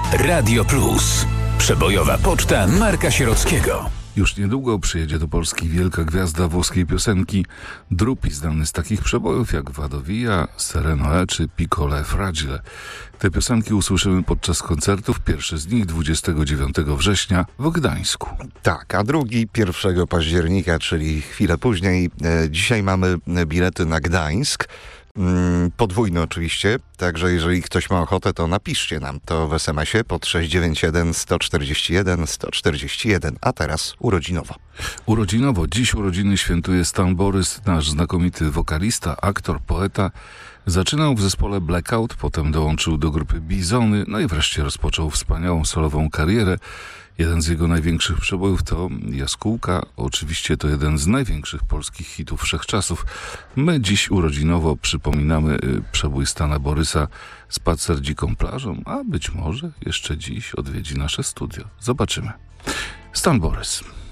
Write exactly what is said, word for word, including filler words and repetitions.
Radio Plus. Przebojowa poczta Marka Sierockiego. Już niedługo przyjedzie do Polski wielka gwiazda włoskiej piosenki. Drupi znany z takich przebojów jak Vado Via, Sereno E czy Piccole Fragile. Te piosenki usłyszymy podczas koncertów. Pierwszy z nich dwudziestego dziewiątego września w Gdańsku. Tak, a drugi pierwszego października, czyli chwilę później. E, dzisiaj mamy bilety na Gdańsk. Podwójny oczywiście, także jeżeli ktoś ma ochotę, to napiszcie nam to w es em esie pod sześć dziewięć jeden sto czterdzieści jeden sto czterdzieści jeden, a teraz urodzinowo. Urodzinowo. Dziś urodziny świętuje Stan Borys, nasz znakomity wokalista, aktor, poeta. Zaczynał w zespole Blackout, potem dołączył do grupy Bizony, no i wreszcie rozpoczął wspaniałą solową karierę. Jeden z jego największych przebojów to Jaskółka. Oczywiście to jeden z największych polskich hitów wszechczasów. My dziś urodzinowo przypominamy przebój Stana Borysa, Spacer dziką plażą, a być może jeszcze dziś odwiedzi nasze studio. Zobaczymy. Stan Borys.